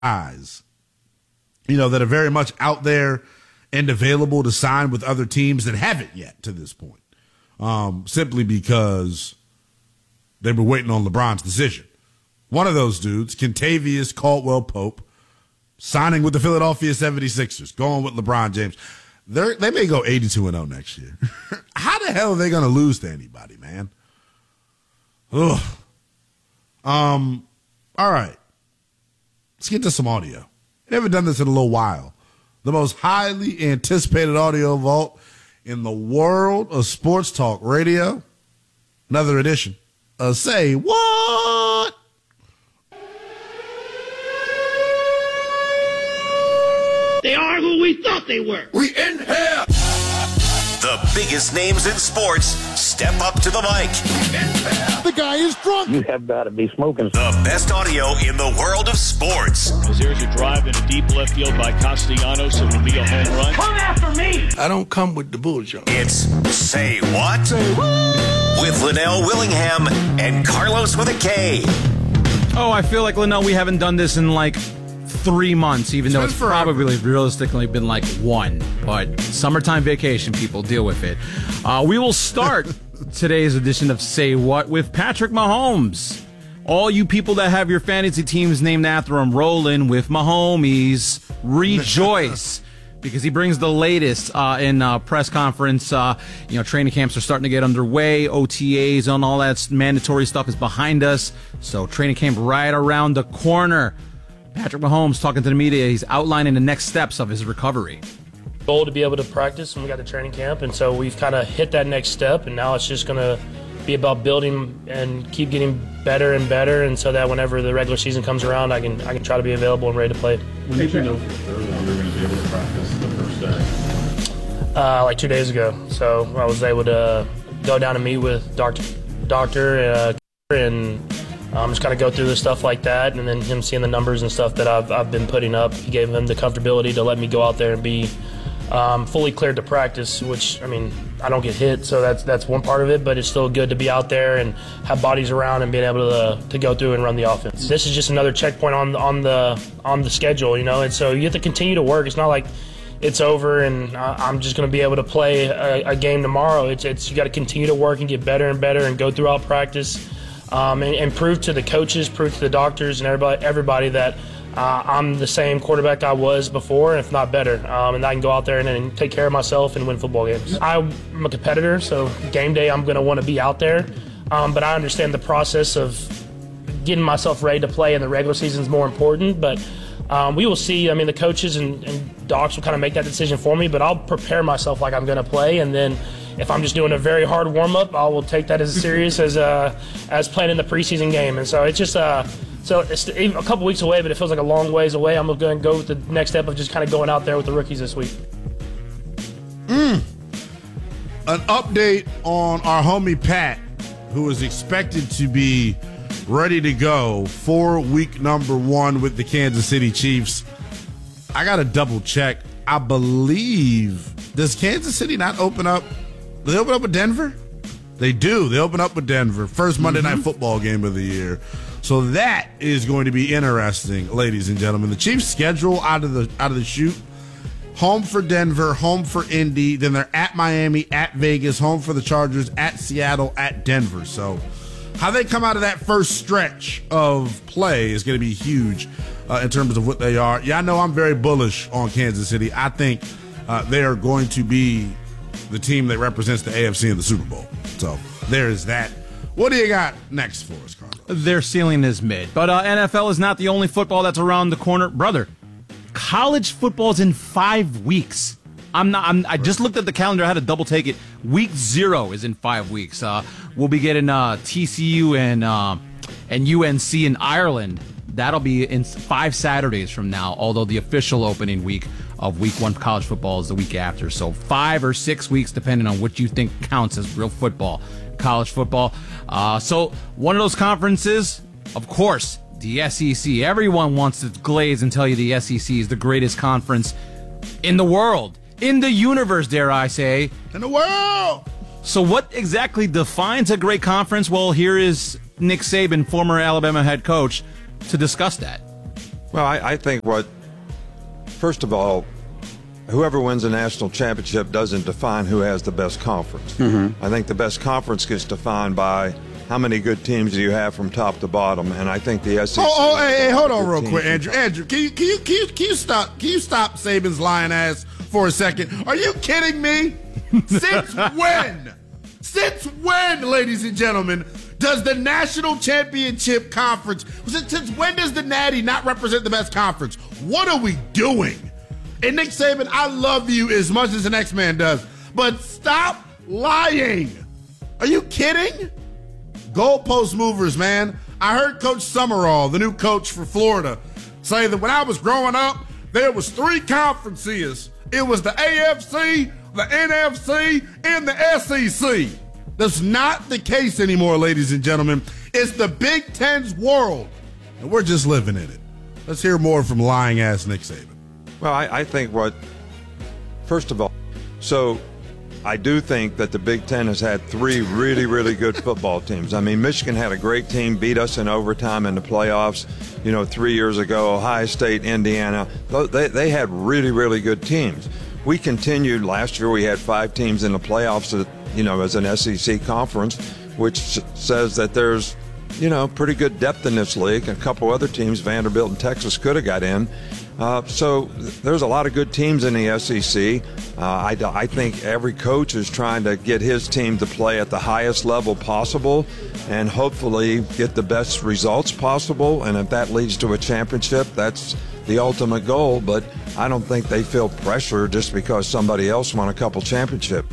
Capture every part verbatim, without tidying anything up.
guys, you know, that are very much out there and available to sign with other teams that haven't yet to this point, um, simply because they were waiting on LeBron's decision. One of those dudes, Kentavious Caldwell-Pope, signing with the Philadelphia seventy-sixers, going with LeBron James. They're, they may go eighty-two and oh next year. How the hell are they going to lose to anybody, man? Ugh. Um, all right. Let's get to some audio. Never done this in a little while. The most highly anticipated audio vault in the world of sports talk radio. Another edition of Say What? They are who we thought they were. We in here. The biggest names in sports step up to the mic. The guy is drunk. You have got to be smoking. The best audio in the world of sports. As there's a drive in a deep left field by Castellanos, it will be a home run. Come after me. I don't come with the bullshit. It's Say What? Say What? With Linnell Willingham and Carlos with a K. Oh, I feel like, Linnell, we haven't done this in like three months, even though it's probably realistically been like one. But summertime vacation, people, deal with it. Uh, we will start today's edition of Say What with Patrick Mahomes. All you people that have your fantasy teams named after him, rolling with Mahomes, rejoice. Because he brings the latest uh, in uh, press conference. Uh, you know, training camps are starting to get underway. O T As and all that mandatory stuff is behind us. So training camp right around the corner. Patrick Mahomes talking to the media. He's outlining the next steps of his recovery. Goal to be able to practice when we got to training camp, and so we've kind of hit that next step, and now it's just going to be about building and keep getting better and better, and so that whenever the regular season comes around, I can I can try to be available and ready to play. When did you know for sure that you were going to be able to practice the first day? Uh, like two days ago. So I was able to go down and meet with Doctor Doctor uh, and um, just kind of go through the stuff like that, and then him seeing the numbers and stuff that I've I've been putting up. He gave him the comfortability to let me go out there and be um, fully cleared to practice, which, I mean, I don't get hit, so that's that's one part of it, but it's still good to be out there and have bodies around and being able to to go through and run the offense. This is just another checkpoint on on the on the schedule, you know, and so you have to continue to work. It's not like it's over and I'm just going to be able to play a, a game tomorrow. It's it's you got to continue to work and get better and better and go throughout practice, um, and, and prove to the coaches, prove to the doctors and everybody everybody that Uh, I'm the same quarterback I was before, if not better, um, and I can go out there and, and take care of myself and win football games. I'm a competitor, so game day I'm going to want to be out there, um, but I understand the process of getting myself ready to play in the regular season is more important, but um, we will see. I mean, the coaches and, and docs will kind of make that decision for me, but I'll prepare myself like I'm going to play, and then if I'm just doing a very hard warm-up, I will take that as serious as uh, as playing in the preseason game, and so it's just uh, – So it's a couple weeks away, but it feels like a long ways away. I'm going to go with the next step of just kind of going out there with the rookies this week. Mm. An update on our homie Pat, who is expected to be ready to go for week number one with the Kansas City Chiefs. I got to double check. I believe, does Kansas City not open up? Do they open up with Denver? They do. They open up with Denver. First Monday mm-hmm. Night Football game of the year. So that is going to be interesting, ladies and gentlemen. The Chiefs' schedule out of the out of the chute: home for Denver, home for Indy, then they're at Miami, at Vegas, home for the Chargers, at Seattle, at Denver. So how they come out of that first stretch of play is going to be huge uh, in terms of what they are. Yeah, I know I'm very bullish on Kansas City. I think uh, they are going to be the team that represents the A F C in the Super Bowl. So there is that. What do you got next for us, Carlos? Their ceiling is mid. But uh, N F L is not the only football that's around the corner. Brother, college football's in five weeks. I'm not. I'm, I just looked at the calendar. I had to double take it. Week zero is in five weeks. Uh, we'll be getting uh, T C U and uh, and U N C in Ireland. That'll be in five Saturdays from now, although the official opening week of week one college football is the week after. So five or six weeks, depending on what you think counts as real football, college football. Uh, so one of those conferences, of course, the S E C. Everyone wants to glaze and tell you the S E C is the greatest conference in the world, in the universe, dare I say. In the world! So what exactly defines a great conference? Well, here is Nick Saban, former Alabama head coach, to discuss that. Well, I, I think what, first of all, whoever wins a national championship doesn't define who has the best conference. Mm-hmm. I think the best conference gets defined by how many good teams do you have from top to bottom, and I think the S E C. Oh, oh hey, hey, hold on real quick, Andrew. Andrew, can you, can you can you can you stop can you stop Saban's lying ass for a second? Are you kidding me? Since when? Since when, ladies and gentlemen, does the national championship conference? Since when does the Natty not represent the best conference? What are we doing? And Nick Saban, I love you as much as the next man does, but stop lying. Are you kidding? Goalpost movers, man. I heard Coach Summerall, the new coach for Florida, say that when I was growing up, there was three conferences. It was the A F C, the N F C, and the S E C. That's not the case anymore, ladies and gentlemen. It's the Big Ten's world, and we're just living in it. Let's hear more from lying-ass Nick Saban. Well, I, I think what, first of all, so I do think that the Big Ten has had three really, really good football teams. I mean, Michigan had a great team, beat us in overtime in the playoffs, you know, three years ago. Ohio State, Indiana, they, they had really, really good teams. We continued last year. We had five teams in the playoffs, you know, as an S E C conference, which says that there's, you know, pretty good depth in this league. A couple other teams, Vanderbilt and Texas, could have got in. Uh, so there's a lot of good teams in the S E C. Uh, I, I think every coach is trying to get his team to play at the highest level possible and hopefully get the best results possible. And if that leads to a championship, that's the ultimate goal. But I don't think they feel pressure just because somebody else won a couple championships.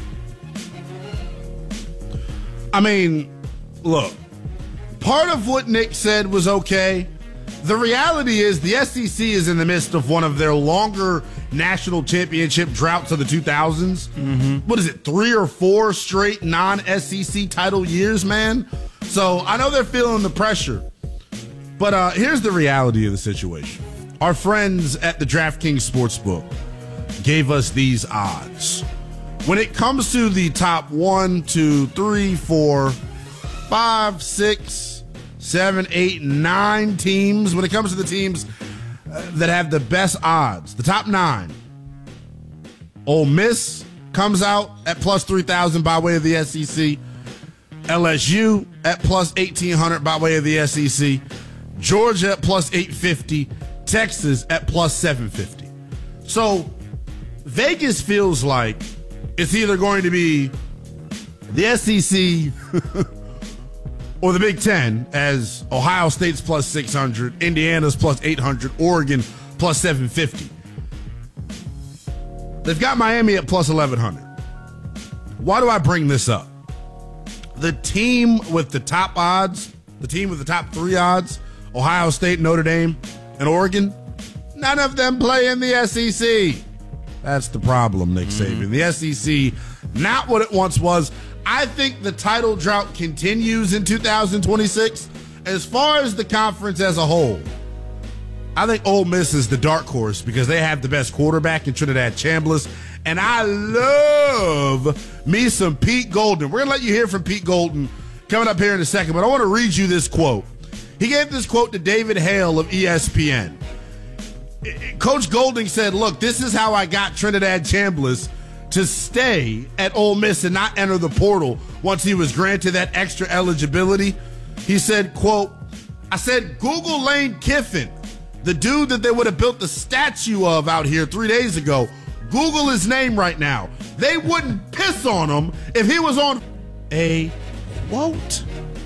I mean, look, part of what Nick said was okay. The reality is the S E C is in the midst of one of their longer national championship droughts of the two thousands. Mm-hmm. What is it, three or four straight non-S E C title years, man? So I know they're feeling the pressure. But uh, here's the reality of the situation. Our friends at the DraftKings Sportsbook gave us these odds. When it comes to the top one, two, three, four, five, six, seven, eight, nine teams, when it comes to the teams uh, that have the best odds, the top nine, Ole Miss comes out at plus three thousand by way of the S E C. L S U at plus eighteen hundred by way of the S E C. Georgia at plus eight fifty. Texas at plus seven fifty. So Vegas feels like it's either going to be the S E C or the Big Ten, as Ohio State's plus six hundred, Indiana's plus eight hundred, Oregon plus seven fifty. They've got Miami at plus eleven hundred. Why do I bring this up? The team with the top odds, the team with the top three odds, Ohio State, Notre Dame, and Oregon, none of them play in the S E C. That's the problem, Nick Saban. Mm-hmm. The S E C, not what it once was. I think the title drought continues in two thousand twenty-six. As far as the conference as a whole, I think Ole Miss is the dark horse because they have the best quarterback in Trinidad Chambliss. And I love me some Pete Golden. We're going to let you hear from Pete Golden coming up here in a second, but I want to read you this quote. He gave this quote to David Hale of E S P N. Coach Golding said, look, this is how I got Trinidad Chambliss to stay at Ole Miss and not enter the portal once he was granted that extra eligibility. He said, quote, I said, Google Lane Kiffin, the dude that they would have built the statue of out here three days ago. Google his name right now. They wouldn't piss on him if he was on a quote.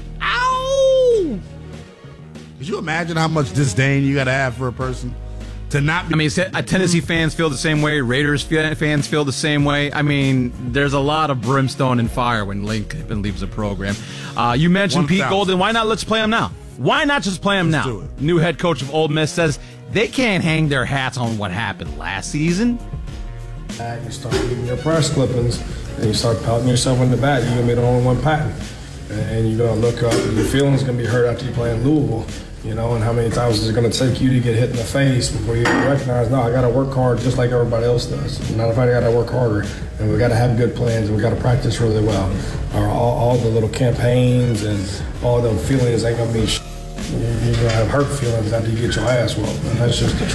Ow! Could you imagine how much disdain you got to have for a person to not be? I mean, Tennessee fans feel the same way. Raiders fans feel the same way. I mean, there's a lot of brimstone and fire when Lane Kiffin leaves the program. Uh, you mentioned Pete Golden. Why not let's play him now? Why not just play him now? New head coach of Ole Miss says they can't hang their hats on what happened last season. You start reading your press clippings and you start patting yourself on the back. You're going to be the only one patting. And you're going to look up and your feelings going to be hurt after you play in Louisville. You know, and how many times is it going to take you to get hit in the face before you recognize, no, I got to work hard just like everybody else does. Matter of fact, I got to work harder. And we got to have good plans and we got to practice really well. Or all, all the little campaigns and all the feelings ain't going to be sh- You're you're gonna have hurt feelings after you get your ass whooped, and that's just the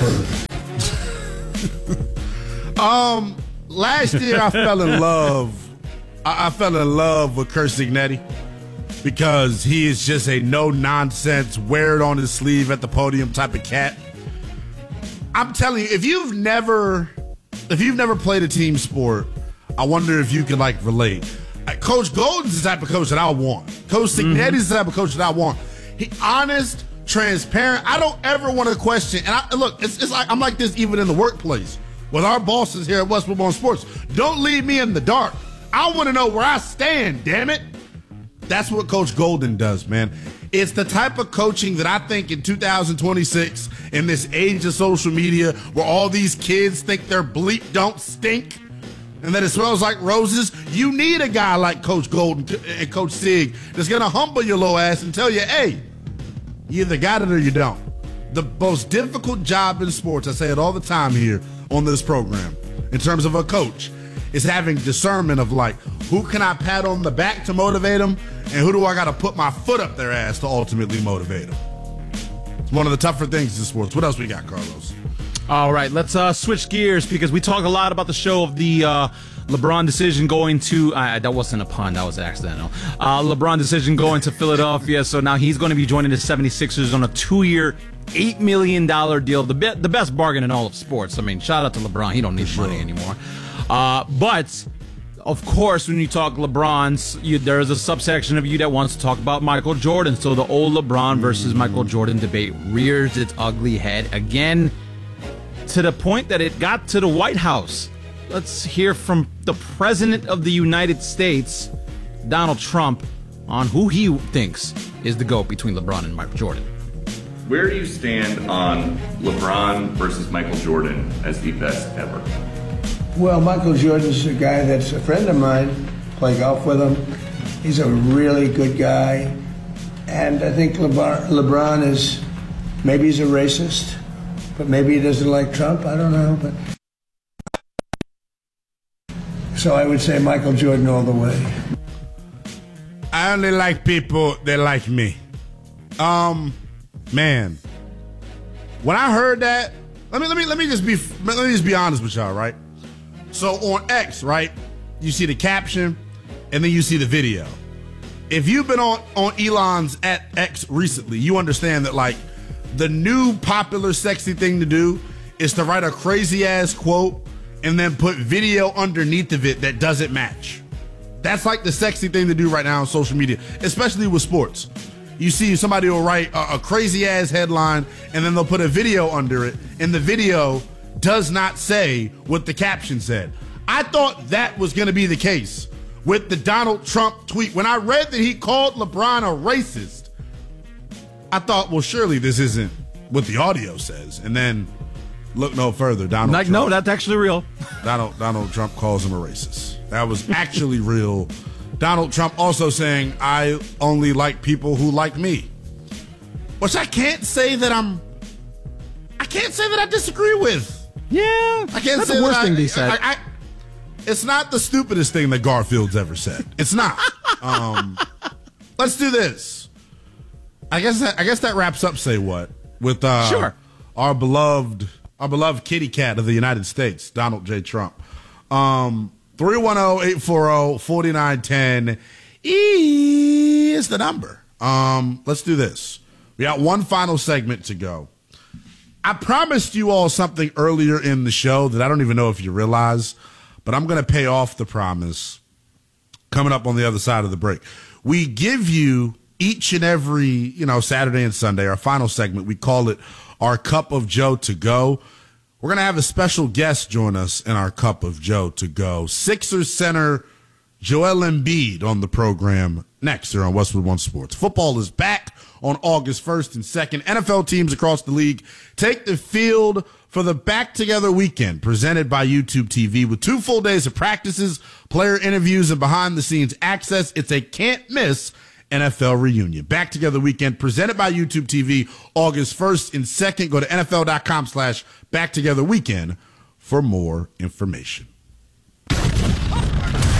truth. um, last year I fell in love. I, I fell in love with Curt Cignetti because he is just a no-nonsense, wear it on his sleeve at the podium type of cat. I'm telling you, if you've never, if you've never played a team sport, I wonder if you can like relate. Coach Golden's the type of coach that I want. Coach Cignetti's mm-hmm. the type of coach that I want. He honest, transparent. I don't ever want to question. And I, look, it's, it's like I'm like this even in the workplace with our bosses here at Westwood One Sports. Don't leave me in the dark. I want to know where I stand. Damn it. That's what Coach Golden does, man. It's the type of coaching that I think in two thousand twenty-six, in this age of social media, where all these kids think their bleep don't stink and that it smells like roses, you need a guy like Coach Golden and Coach Sig that's going to humble your little ass and tell you, hey, you either got it or you don't. The most difficult job in sports, I say it all the time here on this program, in terms of a coach, is having discernment of like, who can I pat on the back to motivate them, and who do I got to put my foot up their ass to ultimately motivate them. It's one of the tougher things in sports. What else we got, Carlos? All right, let's uh, switch gears because we talk a lot about the show of the uh, LeBron decision going to uh, – that wasn't a pun, that was accidental. Uh, LeBron decision going to Philadelphia, so now he's going to be joining the seventy-sixers on a two-year, eight million dollars deal, the be- the best bargain in all of sports. I mean, shout out to LeBron. He don't need sure. money anymore. Uh, but, of course, when you talk LeBrons, you, there is a subsection of you that wants to talk about Michael Jordan. So the old LeBron versus Michael Jordan debate rears its ugly head again, to the point that it got to the White House. Let's hear from the President of the United States, Donald Trump, on who he thinks is the GOAT between LeBron and Michael Jordan. Where do you stand on LeBron versus Michael Jordan as the best ever? Well, Michael Jordan's a guy that's a friend of mine. Play golf with him. He's a really good guy. And I think LeBron, LeBron is, maybe he's a racist, but maybe he doesn't like Trump. I don't know. But so I would say Michael Jordan all the way. I only like people that like me. Um, man, when I heard that, let me let me let me just be let me just be honest with y'all, right? So on X, right, you see the caption, and then you see the video. If you've been on, on Elon's at X recently, you understand that, like, the new popular sexy thing to do is to write a crazy-ass quote and then put video underneath of it that doesn't match. That's, like, the sexy thing to do right now on social media, especially with sports. You see somebody will write a, a crazy-ass headline, and then they'll put a video under it, and the video does not say what the caption said. I thought that was going to be the case with the Donald Trump tweet. When I read that he called LeBron a racist, I thought, well, surely this isn't what the audio says. And then look no further. Donald like, Trump, no, that's actually real. Donald Donald Trump calls him a racist. That was actually real. Donald Trump also saying, I only like people who like me. Which I can't say that I'm, I can't say that I disagree with. Yeah, I can't that's say the worst that thing I, they said. I, I, it's not the stupidest thing that Garfield's ever said. It's not. um, let's do this. I guess that, I guess that wraps up Say What with uh, sure. our beloved our beloved kitty cat of the United States, Donald J. Trump. Um, three one zero, eight four zero, four nine one zero is the number. Um, let's do this. We got one final segment to go. I promised you all something earlier in the show that I don't even know if you realize, but I'm going to pay off the promise coming up on the other side of the break. We give you each and every, you know, Saturday and Sunday, our final segment. We call it our Cup of Joe to Go. We're going to have a special guest join us in our Cup of Joe to Go. Sixers center Joel Embiid on the program next here on Westwood One Sports. Football is back on August first and second. N F L teams across the league take the field for the Back Together weekend presented by YouTube T V with two full days of practices, player interviews, and behind-the-scenes access. It's a can't-miss N F L reunion. Back Together weekend presented by YouTube T V August first and second. Go to nfl.com slash Back Together weekend for more information.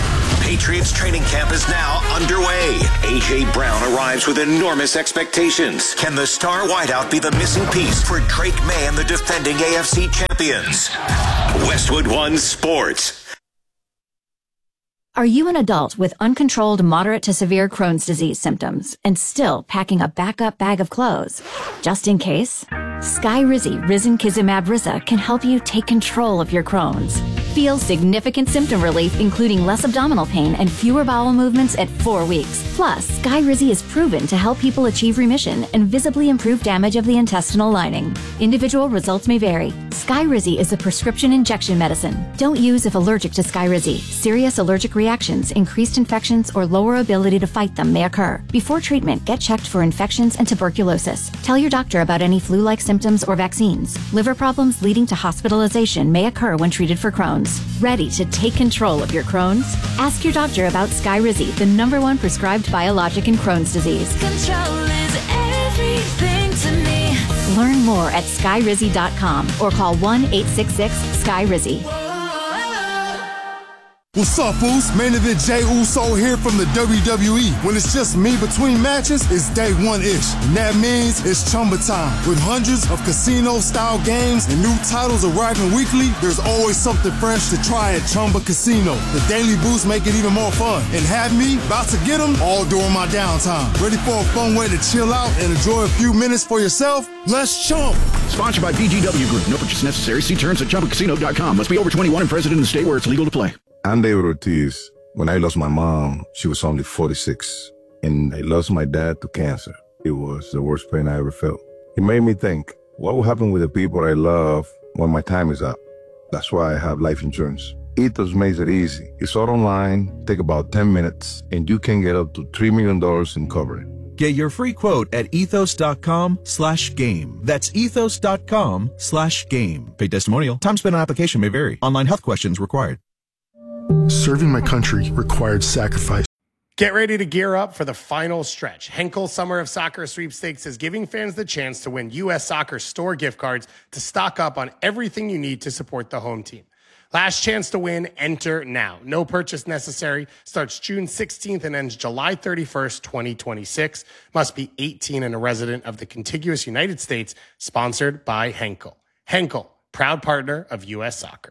Patriots training camp is now underway. A J. Brown arrives with enormous expectations. Can the star wideout be the missing piece for Drake May and the defending A F C champions? Westwood One Sports. Are you an adult with uncontrolled moderate to severe Crohn's disease symptoms and still packing a backup bag of clothes? Just in case, Skyrizi Risankizumab Riza can help you take control of your Crohn's. Feel significant symptom relief, including less abdominal pain and fewer bowel movements at four weeks. Plus, Skyrizi is proven to help people achieve remission and visibly improve damage of the intestinal lining. Individual results may vary. Skyrizi is a prescription injection medicine. Don't use if allergic to Skyrizi. Serious allergic reactions, increased infections, or lower ability to fight them may occur. Before treatment, get checked for infections and tuberculosis. Tell your doctor about any flu-like symptoms or vaccines. Liver problems leading to hospitalization may occur when treated for Crohn's. Ready to take control of your Crohn's? Ask your doctor about Skyrizi, the number one prescribed biologic in Crohn's disease. Control is everything to me. Learn more at skyrizi dot com or call one eight six six Skyrizi. What's up, Uso? Main event Jey Uso here from the W W E. When it's just me between matches, it's day one-ish. And that means it's Chumba time. With hundreds of casino-style games and new titles arriving weekly, there's always something fresh to try at Chumba Casino. The daily boosts make it even more fun. And have me about to get them all during my downtime. Ready for a fun way to chill out and enjoy a few minutes for yourself? Let's chump. Sponsored by B G W Group. No purchase necessary. See terms at chumba casino dot com. Must be over twenty-one and present in the state where it's legal to play. I'm David Ortiz. When I lost my mom, she was only forty-six, and I lost my dad to cancer. It was the worst pain I ever felt. It made me think, what will happen with the people I love when my time is up? That's why I have life insurance. Ethos makes it easy. It's all online, take about ten minutes, and you can get up to three million dollars in coverage. Get your free quote at ethos.com slash game. That's ethos.com slash game. Paid testimonial. Time spent on application may vary. Online health questions required. Serving my country required sacrifice. Get ready to gear up for the final stretch. Henkel Summer of Soccer Sweepstakes is giving fans the chance to win U S Soccer store gift cards to stock up on everything you need to support the home team. Last chance to win, enter now. No purchase necessary. Starts June sixteenth and ends July thirty-first, twenty twenty-six. Must be eighteen and a resident of the contiguous United States. Sponsored by Henkel. Henkel, proud partner of U S Soccer.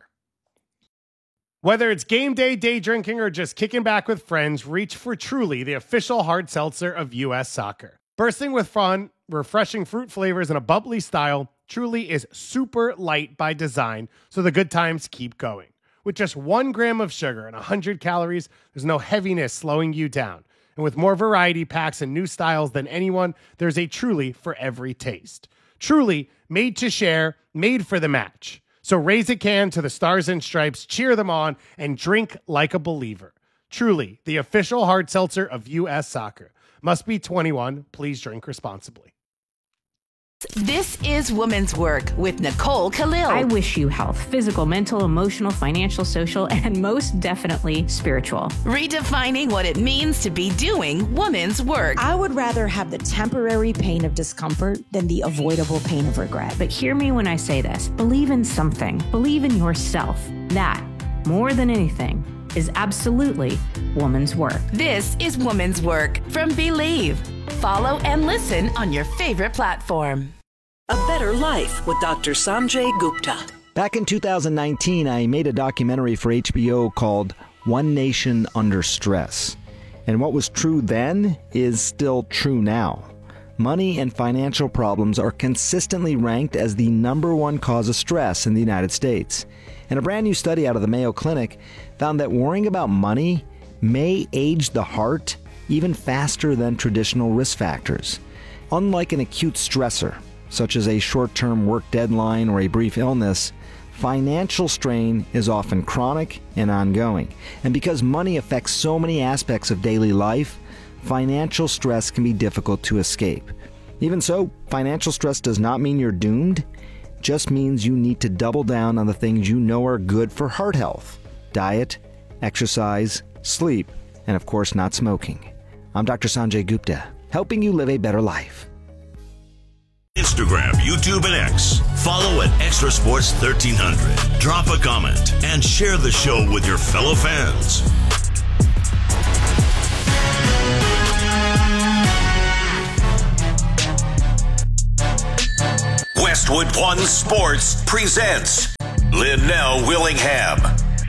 Whether it's game day, day drinking, or just kicking back with friends, reach for Truly, the official hard seltzer of U S Soccer. Bursting with fun, refreshing fruit flavors, and a bubbly style, Truly is super light by design, so the good times keep going. With just one gram of sugar and one hundred calories, there's no heaviness slowing you down. And with more variety packs and new styles than anyone, there's a Truly for every taste. Truly, made to share, made for the match. So raise a can to the Stars and Stripes, cheer them on, and drink like a believer. Truly, the official hard seltzer of U S Soccer. Must be twenty-one. Please drink responsibly. This is Women's Work with Nicole Khalil. I wish you health, physical, mental, emotional, financial, social, and most definitely spiritual. Redefining what it means to be doing women's work. I would rather have the temporary pain of discomfort than the avoidable pain of regret. But hear me when I say this. Believe in something. Believe in yourself. That, more than anything, is absolutely woman's work. This is Woman's Work from Believe. Follow and listen on your favorite platform. A Better Life with Doctor Sanjay Gupta. Back in two thousand nineteen, I made a documentary for H B O called One Nation Under Stress. And what was true then is still true now. Money and financial problems are consistently ranked as the number one cause of stress in the United States. And a brand new study out of the Mayo Clinic found that worrying about money may age the heart even faster than traditional risk factors. Unlike an acute stressor, such as a short-term work deadline or a brief illness, financial strain is often chronic and ongoing. And because money affects so many aspects of daily life, financial stress can be difficult to escape. Even so, financial stress does not mean you're doomed. It just means you need to double down on the things you know are good for heart health: diet, exercise, sleep, and of course not smoking. I'm Doctor Sanjay Gupta, helping you live a better life. Instagram, YouTube, and X. Follow at Extra Sports thirteen hundred. Drop a comment and share the show with your fellow fans. Westwood One Sports presents Linnell Willingham.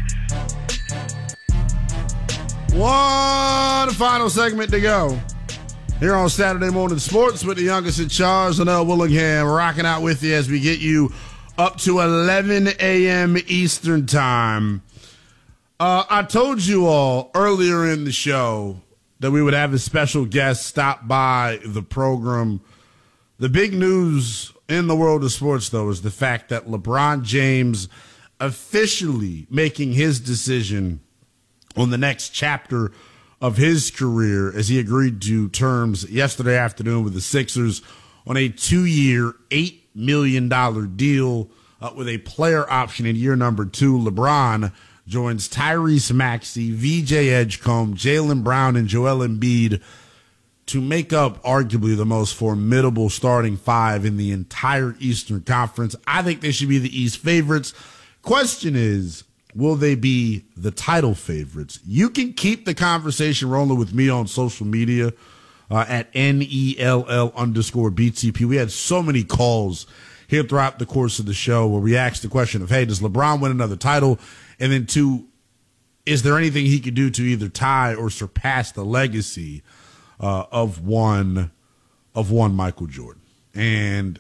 One final segment to go here on Saturday Morning Sports with the youngest in charge, Linnell Willingham, rocking out with you as we get you up to eleven a.m. Eastern Time. Uh, I told you all earlier in the show that we would have a special guest stop by the program. The big news in the world of sports, though, is the fact that LeBron James officially making his decision on the next chapter of his career as he agreed to terms yesterday afternoon with the Sixers on a two-year, eight million dollars deal uh, with a player option in year number two. LeBron joins Tyrese Maxey, V J Edgecombe, Jaylen Brown, and Joel Embiid to make up arguably the most formidable starting five in the entire Eastern Conference. I think they should be the East favorites. Question is, will they be the title favorites? You can keep the conversation rolling with me on social media uh, at N E L L underscore B T P. We had so many calls here throughout the course of the show where we asked the question of, hey, does LeBron win another title? And then two, is there anything he could do to either tie or surpass the legacy uh, of one of one Michael Jordan? And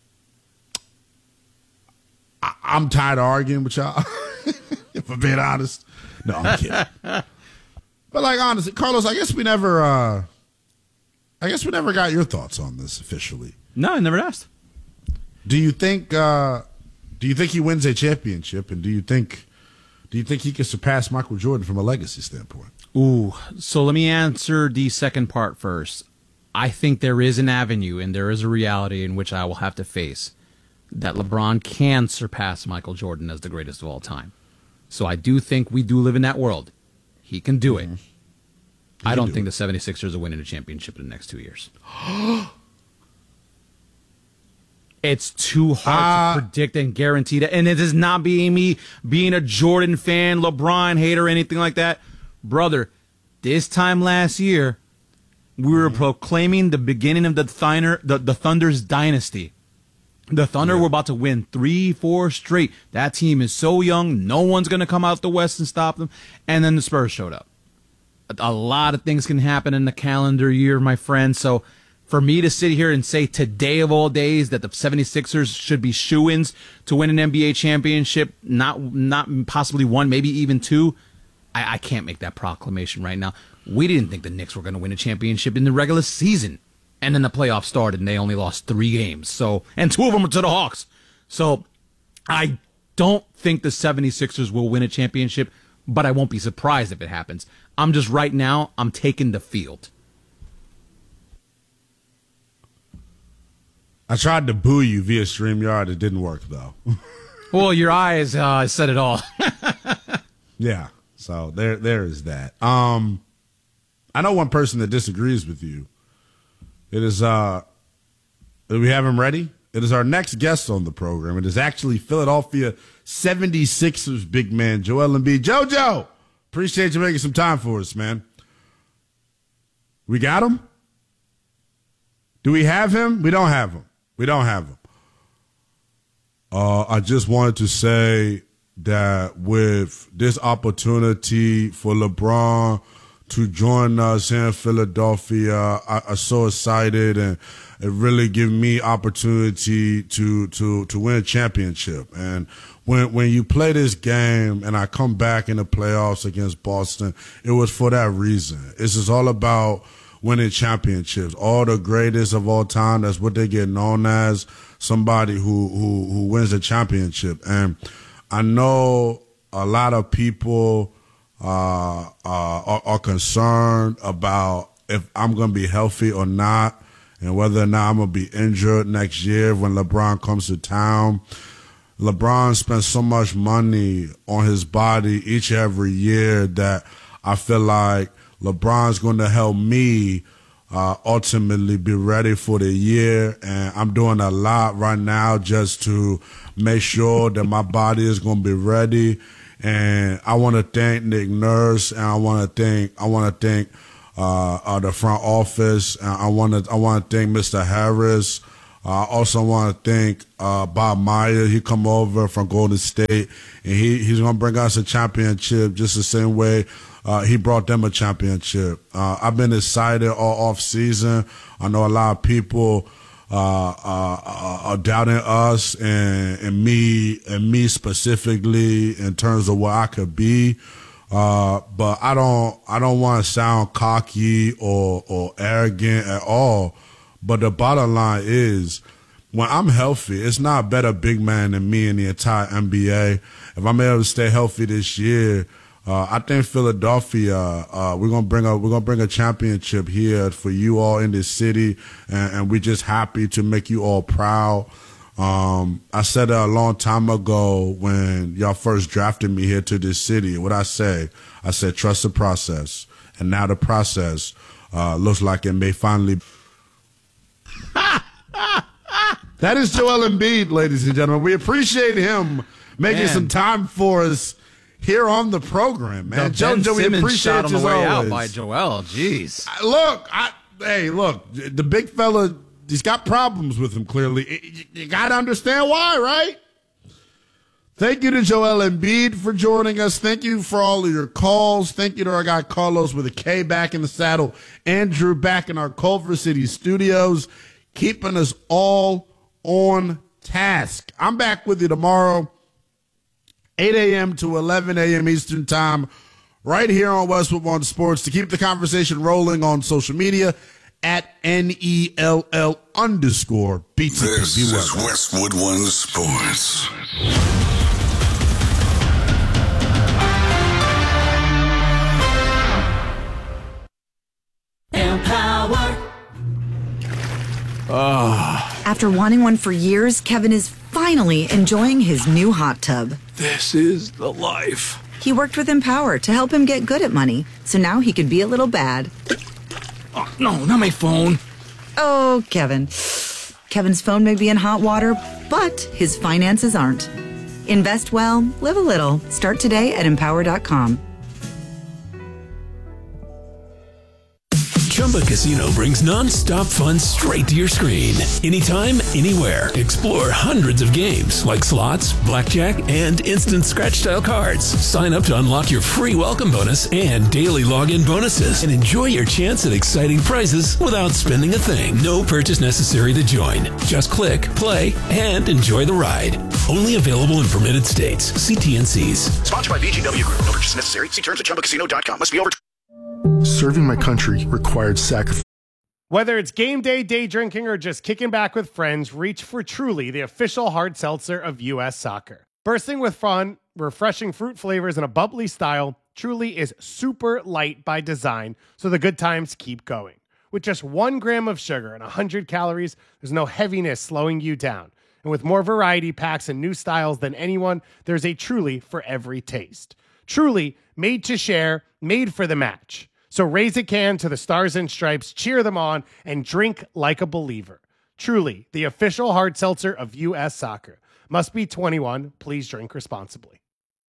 I- I'm tired of arguing with y'all. If I'm being honest. No, I'm kidding. But like, honestly, Carlos, I guess we never, uh, I guess we never got your thoughts on this officially. No, I never asked. Do you think, uh, do you think he wins a championship, and do you think, do you think he can surpass Michael Jordan from a legacy standpoint? Ooh, so let me answer the second part first. I think there is an avenue and there is a reality in which I will have to face that LeBron can surpass Michael Jordan as the greatest of all time. So I do think we do live in that world. He can do it. I don't think the seventy-sixers are winning a championship in the next two years. It's too hard uh, to predict and guarantee that. And it is not being me being a Jordan fan, LeBron hater, or anything like that. Brother, this time last year, we were mm-hmm. proclaiming the beginning of the Thunder, the, the Thunder's dynasty. The Thunder yeah. were about to win three, four straight. That team is so young, no one's going to come out the West and stop them. And then the Spurs showed up. A, a lot of things can happen in the calendar year, my friend. So for me to sit here and say today of all days that the seventy-sixers should be shoo-ins to win an N B A championship, not not possibly one, maybe even two, I, I can't make that proclamation right now. We didn't think the Knicks were going to win a championship in the regular season. And then the playoffs started, and they only lost three games. So, and two of them were to the Hawks. So I don't think the seventy-sixers will win a championship, but I won't be surprised if it happens. I'm just right now, I'm taking the field. I tried to boo you via StreamYard. It didn't work, though. Well, your eyes uh, said it all. Yeah, so there, there is that. Um, I know one person that disagrees with you. It is, uh, do we have him ready? It is our next guest on the program. It is actually Philadelphia seventy-sixers big man, Joel Embiid. JoJo, appreciate you making some time for us, man. We got him? Do we have him? We don't have him. We don't have him. Uh, I just wanted to say that with this opportunity for LeBron to join us here in Philadelphia, I, I'm so excited, and it really gave me opportunity to to to win a championship. And when when you play this game, and I come back in the playoffs against Boston, it was for that reason. This is all about winning championships. All the greatest of all time, that's what they get known as, somebody who who who wins a championship. And I know a lot of people Uh, uh, are, are concerned about if I'm going to be healthy or not, and whether or not I'm going to be injured next year when LeBron comes to town. LeBron spends so much money on his body each and every year that I feel like LeBron's going to help me uh, ultimately be ready for the year. And I'm doing a lot right now just to make sure that my body is going to be ready. And I want to thank Nick Nurse, and I want to thank I want to thank uh, uh, the front office. And I want to I want to thank Mister Harris, I uh, also want to thank uh, Bob Meyer. He come over from Golden State, and he, he's going to bring us a championship just the same way uh, he brought them a championship. Uh, I've been excited all off season. I know a lot of people uh, uh, are doubting us and, and me and me specifically in terms of what I could be. Uh, but I don't I don't want to sound cocky or or arrogant at all. But the bottom line is, when I'm healthy, it's not a better big man than me in the entire N B A. If I'm able to stay healthy this year, uh, I think Philadelphia, uh, we're gonna bring a we're gonna bring a championship here for you all in this city, and, and we're just happy to make you all proud. Um, I said it a long time ago when y'all first drafted me here to this city. What I say, I said trust the process, and now the process uh, looks like it may finally. That is Joel Embiid, ladies and gentlemen. We appreciate him making man. some time for us here on the program, man. The Ben Jojo, we Simmons appreciate shot on you the way always. out by Joel. Jeez. I- Look, I, hey, look, the big fella, he's got problems with him, clearly. You, you got to understand why, right? Thank you to Joel Embiid for joining us. Thank you for all of your calls. Thank you to our guy Carlos with a K back in the saddle. Andrew back in our Culver City studios, keeping us all on task. I'm back with you tomorrow, eight a.m. to eleven a.m. Eastern Time, right here on Westwood One Sports, to keep the conversation rolling on social media at N E L L underscore B T P. This is Westwood One Sports. Empower. Oh. After wanting one for years, Kevin is finally enjoying his new hot tub. This is the life. He worked with Empower to help him get good at money, so now he could be a little bad. Oh, no, not my phone. Oh, Kevin. Kevin's phone may be in hot water, but his finances aren't. Invest well, live a little. Start today at empower dot com. Chumba Casino brings non-stop fun straight to your screen. Anytime, anywhere. Explore hundreds of games like slots, blackjack, and instant scratch-style cards. Sign up to unlock your free welcome bonus and daily login bonuses, and enjoy your chance at exciting prizes without spending a thing. No purchase necessary to join. Just click, play, and enjoy the ride. Only available in permitted states. See T N Cs. Sponsored by V G W Group. No purchase necessary. See terms at chumba casino dot com. Must be over. Serving my country required sacrifice. Whether it's game day, day drinking, or just kicking back with friends, reach for Truly, the official hard seltzer of U S Soccer. Bursting with fun, refreshing fruit flavors, and a bubbly style, Truly is super light by design, so the good times keep going. With just one gram of sugar and one hundred calories, there's no heaviness slowing you down. And with more variety packs and new styles than anyone, there's a Truly for every taste. Truly, made to share, made for the match. So raise a can to the Stars and Stripes, cheer them on, and drink like a believer. Truly, the official hard seltzer of U S Soccer. Must be twenty-one. Please drink responsibly.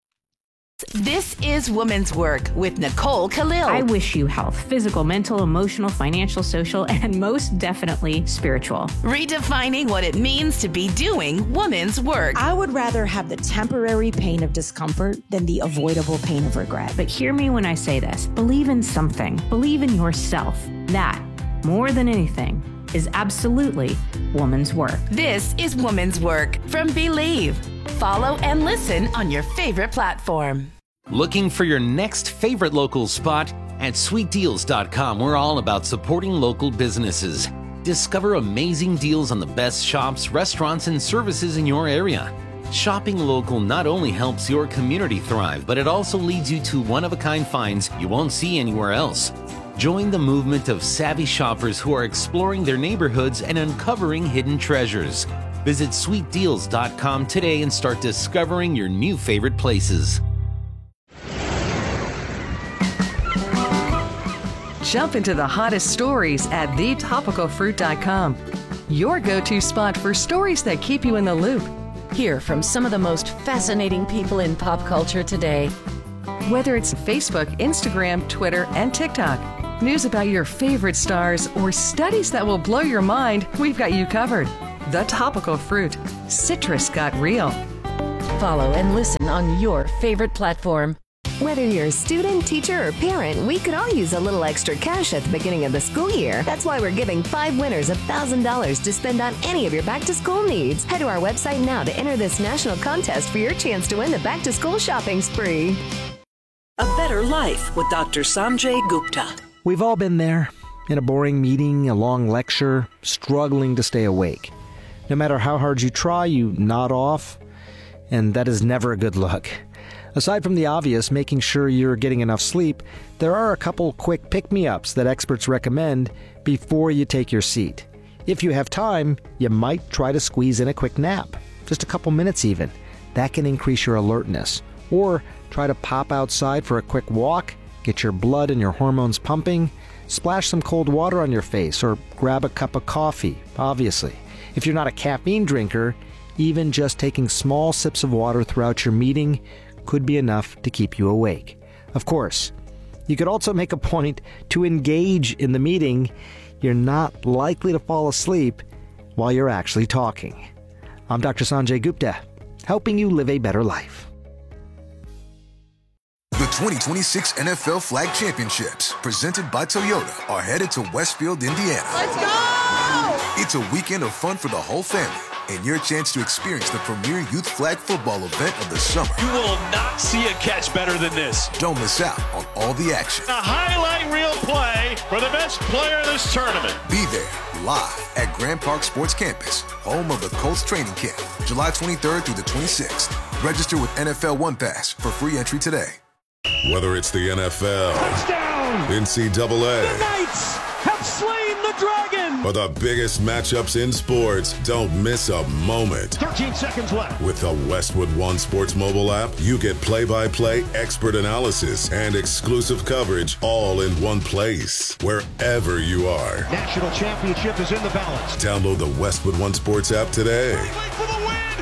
This is Women's Work with Nicole Khalil. I wish you health, physical, mental, emotional, financial, social, and most definitely spiritual. Redefining what it means to be doing women's work. I would rather have the temporary pain of discomfort than the avoidable pain of regret. But hear me when I say this. Believe in something. Believe in yourself. That, more than anything, is absolutely woman's work. This is Women's Work from Believe. Follow and listen on your favorite platform. Looking for your next favorite local spot? At sweet deals dot com, we're all about supporting local businesses. Discover amazing deals on the best shops, restaurants, and services in your area. Shopping local not only helps your community thrive, but it also leads you to one-of-a-kind finds you won't see anywhere else. Join the movement of savvy shoppers who are exploring their neighborhoods and uncovering hidden treasures. Visit sweet deals dot com today and start discovering your new favorite places. Jump into the hottest stories at the topical fruit dot com. Your go-to spot for stories that keep you in the loop. Hear from some of the most fascinating people in pop culture today. Whether it's Facebook, Instagram, Twitter, and TikTok, news about your favorite stars, or studies that will blow your mind, we've got you covered. The Topical Fruit. Citrus got real. Follow and listen on your favorite platform. Whether you're a student, teacher, or parent, we could all use a little extra cash at the beginning of the school year. That's why we're giving five winners one thousand dollars to spend on any of your back-to-school needs. Head to our website now to enter this national contest for your chance to win the back-to-school shopping spree. A Better Life with Doctor Sanjay Gupta. We've all been there. In a boring meeting, a long lecture, struggling to stay awake. No matter how hard you try, you nod off, and that is never a good look. Aside from the obvious, making sure you're getting enough sleep, there are a couple quick pick-me-ups that experts recommend before you take your seat. If you have time, you might try to squeeze in a quick nap, just a couple minutes even. That can increase your alertness. Or try to pop outside for a quick walk, get your blood and your hormones pumping, splash some cold water on your face, or grab a cup of coffee, obviously. If you're not a caffeine drinker, even just taking small sips of water throughout your meeting could be enough to keep you awake. Of course, you could also make a point to engage in the meeting. You're not likely to fall asleep while you're actually talking. I'm Doctor Sanjay Gupta, helping you live a better life. The twenty twenty-six N F L Flag Championships, presented by Toyota, are headed to Westfield, Indiana. Let's go! It's a weekend of fun for the whole family, and your chance to experience the premier youth flag football event of the summer. You will not see a catch better than this. Don't miss out on all the action. A highlight reel play for the best player in this tournament. Be there, live at Grand Park Sports Campus, home of the Colts training camp, July twenty-third through the twenty-sixth. Register with N F L One Pass for free entry today. Whether it's the N F L, touchdown, N C double A, the Knights have slain the dragon, or the biggest matchups in sports, don't miss a moment. thirteen seconds left. With the Westwood One Sports mobile app, you get play-by-play expert analysis and exclusive coverage all in one place, wherever you are. National championship is in the balance. Download the Westwood One Sports app today. For the win.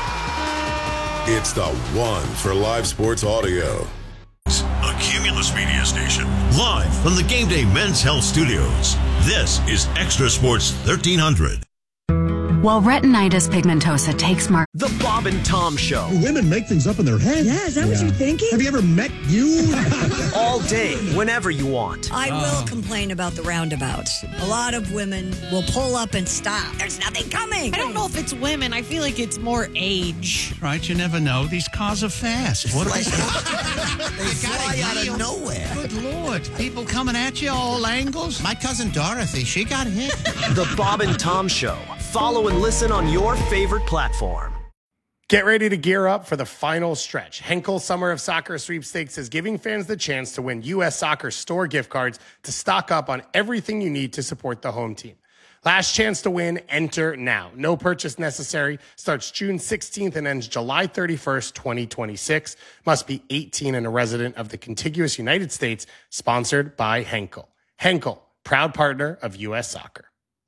Yeah! It's the one for live sports audio. A Cumulus Media Station, live from the Game Day Men's Health Studios. This is Extra Sports thirteen hundred. While retinitis pigmentosa takes mark. The Bob and Tom Show. Women make things up in their head. Yeah, is that yeah. what you're thinking? Have you ever met you? All day, whenever you want. I uh. will complain about the roundabouts. A lot of women will pull up and stop. There's nothing coming. I don't know if it's women. I feel like it's more age. Right, you never know. These cars are fast. What are they? They fly out of nowhere. Good Lord. People coming at you all angles. My cousin Dorothy, she got hit. The Bob and Tom Show. Follow and listen on your favorite platform. Get ready to gear up for the final stretch. Henkel Summer of Soccer Sweepstakes is giving fans the chance to win U S Soccer store gift cards to stock up on everything you need to support the home team. Last chance to win, enter now. No purchase necessary. Starts June sixteenth and ends July thirty-first, twenty twenty-six. Must be eighteen and a resident of the contiguous United States. Sponsored by Henkel. Henkel, proud partner of U S Soccer.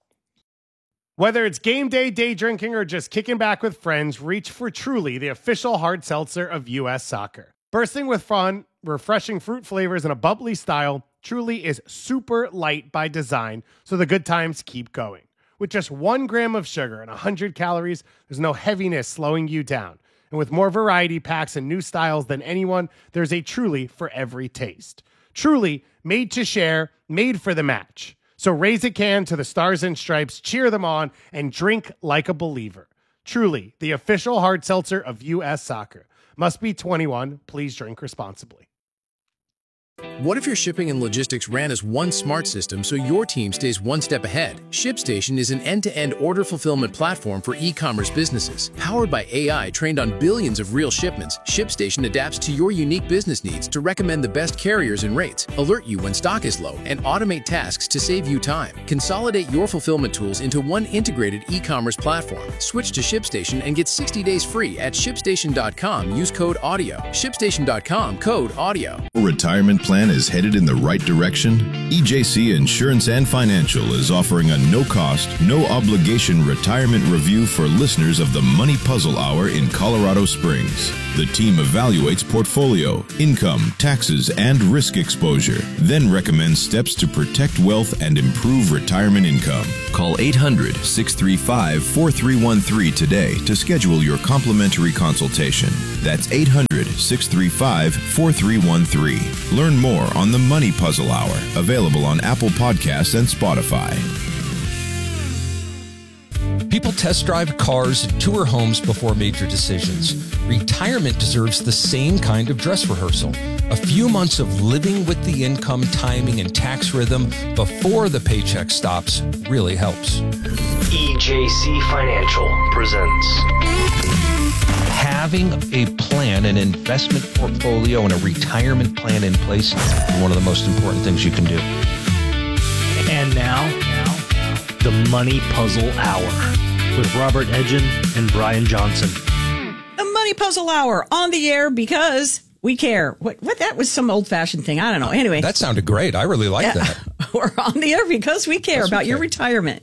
Whether it's game day, day drinking, or just kicking back with friends, reach for Truly, the official hard seltzer of U S Soccer. Bursting with fun, refreshing fruit flavors, and a bubbly style, Truly is super light by design, so the good times keep going. With just one gram of sugar and one hundred calories, there's no heaviness slowing you down. And with more variety packs and new styles than anyone, there's a Truly for every taste. Truly, made to share, made for the match. So raise a can to the Stars and Stripes, cheer them on, and drink like a believer. Truly, the official hard seltzer of U S Soccer. Must be twenty-one. Please drink responsibly. What if your shipping and logistics ran as one smart system so your team stays one step ahead? ShipStation is an end-to-end order fulfillment platform for e-commerce businesses. Powered by A I trained on billions of real shipments, ShipStation adapts to your unique business needs to recommend the best carriers and rates, alert you when stock is low, and automate tasks to save you time. Consolidate your fulfillment tools into one integrated e-commerce platform. Switch to ShipStation and get sixty days free at ShipStation dot com. Use code AUDIO. ShipStation dot com, code AUDIO. Retirement plan is headed in the right direction? E J C Insurance and Financial is offering a no-cost, no-obligation retirement review for listeners of the Money Puzzle Hour in Colorado Springs. The team evaluates portfolio, income, taxes, and risk exposure, then recommends steps to protect wealth and improve retirement income. Call eight hundred, six three five, four three one three today to schedule your complimentary consultation. That's eight hundred, six three five, four three one three. Learn more on the Money Puzzle Hour, available on Apple Podcasts and Spotify. People test drive cars and tour homes before major decisions. Retirement deserves the same kind of dress rehearsal. A few months of living with the income, timing, and tax rhythm before the paycheck stops really helps. E J C Financial presents. Having a plan, an investment portfolio, and a retirement plan in place is one of the most important things you can do. And now, now, the Money Puzzle Hour with Robert Edgin and Brian Johnson. The Money Puzzle Hour on the air because we care. What? What? That was some old-fashioned thing. I don't know. Anyway, that sounded great. I really like yeah, that. We're on the air because we care yes, about we your care. retirement.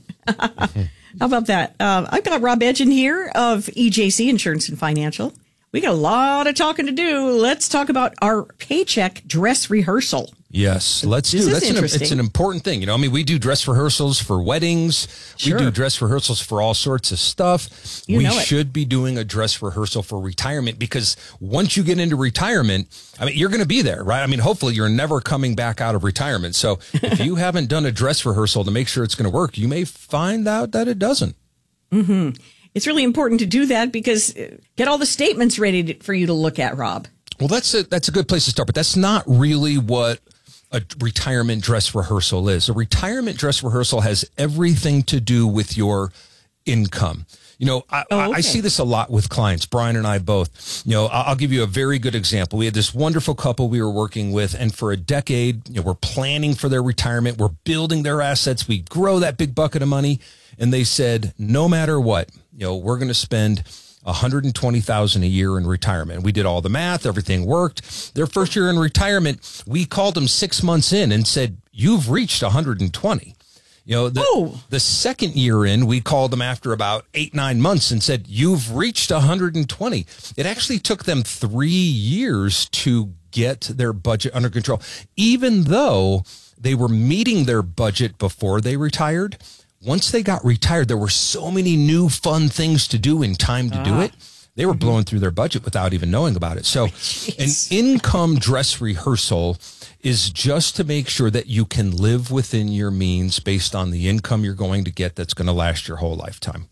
How about that? Uh, I've got Rob Edgin here of E J C Insurance and Financial. We got a lot of talking to do. Let's talk about our paycheck dress rehearsal. Yes, let's this do. Is That's an, it's an important thing. You know, I mean, we do dress rehearsals for weddings. Sure. We do dress rehearsals for all sorts of stuff. You we know it. should be doing a dress rehearsal for retirement because once you get into retirement, I mean, you're going to be there, right? I mean, hopefully you're never coming back out of retirement. So if you haven't done a dress rehearsal to make sure it's going to work, you may find out that it doesn't. Mm-hmm. It's really important to do that because get all the statements ready to, for you to look at, Rob. Well, that's a, that's a good place to start, but that's not really what a retirement dress rehearsal is. A retirement dress rehearsal has everything to do with your income. You know, I, oh, okay. I see this a lot with clients, Brian and I both. You know, I'll give you a very good example. We had this wonderful couple we were working with, and for a decade, you know, we're planning for their retirement. We're building their assets. We grow that big bucket of money. And they said, no matter what, you know, we're going to spend one hundred twenty thousand dollars a year in retirement. We did all the math. Everything worked. Their first year in retirement, we called them six months in and said, you've reached one hundred twenty. You know, the, oh. the second year in, we called them after about eight, nine months and said, you've reached one hundred twenty. It actually took them three years to get their budget under control, even though they were meeting their budget before they retired. Once they got retired, there were so many new fun things to do in time to ah. do it. They were mm-hmm. blowing through their budget without even knowing about it. So Jeez. An income dress rehearsal is just to make sure that you can live within your means based on the income you're going to get that's going to last your whole lifetime.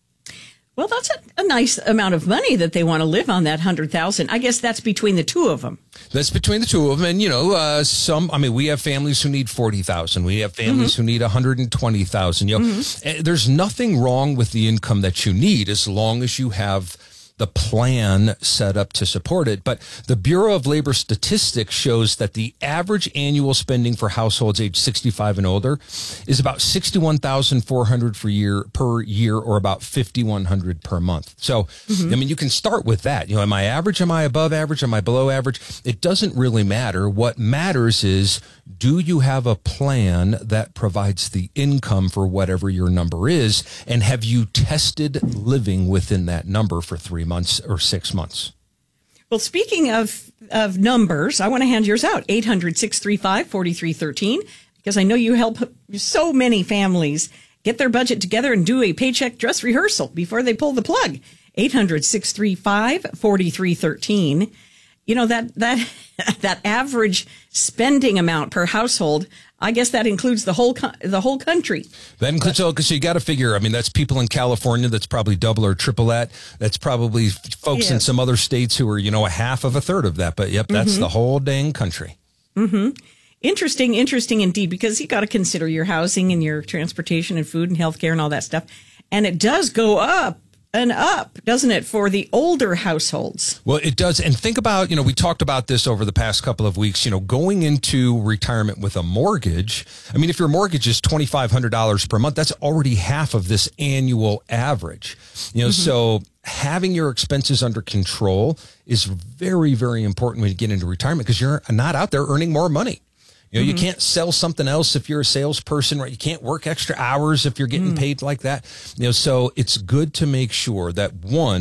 Well, that's a, a nice amount of money that they want to live on, that one hundred thousand dollars. I guess that's between the two of them. That's between the two of them. And, you know, uh, some, I mean, we have families who need forty thousand dollars. We have families mm-hmm. who need one hundred twenty thousand dollars. You know, mm-hmm. there's nothing wrong with the income that you need as long as you have the plan set up to support it. But the Bureau of Labor Statistics shows that the average annual spending for households age sixty-five and older is about sixty-one thousand four hundred dollars per year, per year, or about five thousand one hundred dollars per month. So, mm-hmm. I mean, you can start with that. You know, am I average? Am I above average? Am I below average? It doesn't really matter. What matters is, do you have a plan that provides the income for whatever your number is? And have you tested living within that number for three months or six months? Well, speaking of, of numbers, I want to hand yours out. eight hundred, six three five, four three one three, because I know you help so many families get their budget together and do a paycheck dress rehearsal before they pull the plug. eight hundred, six three five, four three one three. You know, that that that average spending amount per household, I guess that includes the whole the whole country. That includes, so, so you got to figure, I mean, that's people in California, that's probably double or triple that. That's probably folks yeah. in some other states who are, you know, a half of a third of that. But, yep, that's mm-hmm. the whole dang country. Mm-hmm. Interesting, interesting indeed, because you got to consider your housing and your transportation and food and healthcare and all that stuff. And it does go up and up, doesn't it, for the older households? Well, it does. And think about, you know, we talked about this over the past couple of weeks, you know, going into retirement with a mortgage. I mean, if your mortgage is two thousand five hundred dollars per month, that's already half of this annual average. You know, mm-hmm. so having your expenses under control is very, very important when you get into retirement because you're not out there earning more money. You know, mm-hmm. you can't sell something else if you're a salesperson, right? You can't work extra hours if you're getting mm. paid like that. You know, so it's good to make sure that, one,